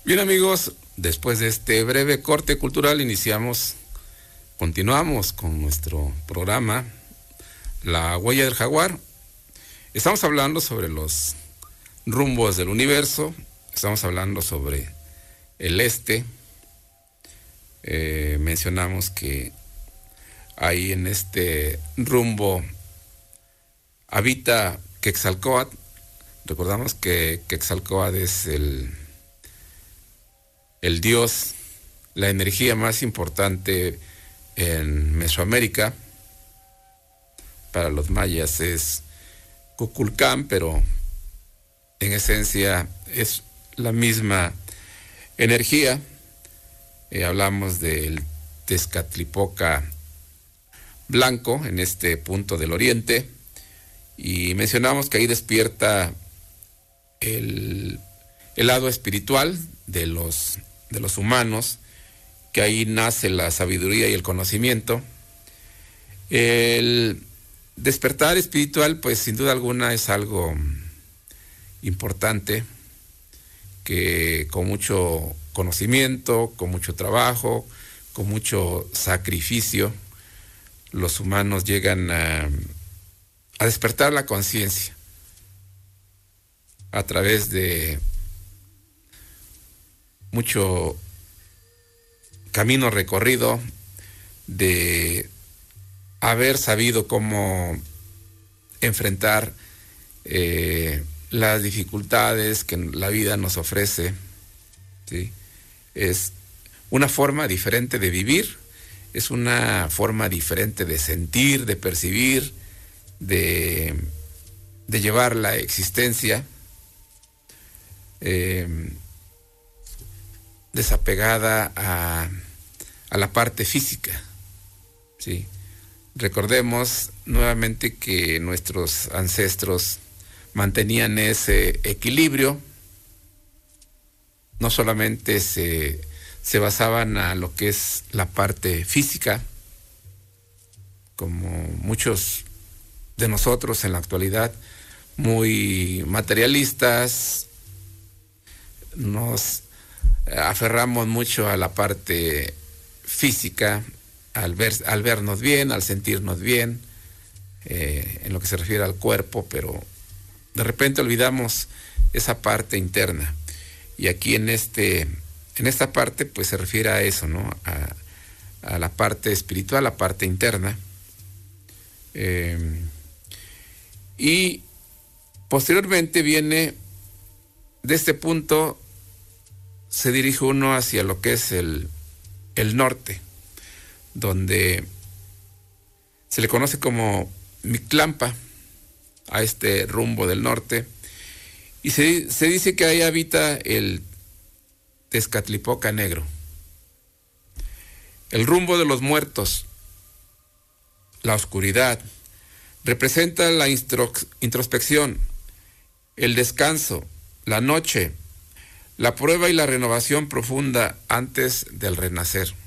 Bien, amigos, después de este breve corte cultural continuamos con nuestro programa La Huella del Jaguar. Estamos hablando sobre los rumbos del universo, estamos hablando sobre el este. Mencionamos que ahí en este rumbo habita Quetzalcóatl. Recordamos que Quetzalcóatl es el dios, la energía más importante en Mesoamérica. Para los mayas es Kukulcán, pero en esencia es la misma energía. Hablamos del Tezcatlipoca blanco en este punto del oriente y mencionamos que ahí despierta el lado espiritual de los humanos, que ahí nace la sabiduría y el conocimiento. El despertar espiritual, pues sin duda alguna es algo importante, que con mucho conocimiento, con mucho trabajo, con mucho sacrificio, los humanos llegan a despertar la conciencia a través de mucho camino recorrido, de haber sabido cómo enfrentar las dificultades que la vida nos ofrece, ¿sí? Es una forma diferente de vivir, es una forma diferente de sentir, de percibir, de llevar la existencia, desapegada a la parte física, ¿sí? Recordemos nuevamente que nuestros ancestros mantenían ese equilibrio, no solamente se basaban a lo que es la parte física, como muchos de nosotros en la actualidad, muy materialistas, nos aferramos mucho a la parte física, al vernos bien, al sentirnos bien, en lo que se refiere al cuerpo, pero de repente olvidamos esa parte interna. Y aquí en esta parte, pues se refiere a eso, ¿no? A la parte espiritual, la parte interna. Y posteriormente viene, de este punto, se dirige uno hacia lo que es el norte, donde se le conoce como Mictlampa, a este rumbo del norte, y se dice que ahí habita el Tezcatlipoca negro. El rumbo de los muertos, la oscuridad, representa la introspección, el descanso, la noche, la prueba y la renovación profunda antes del renacer.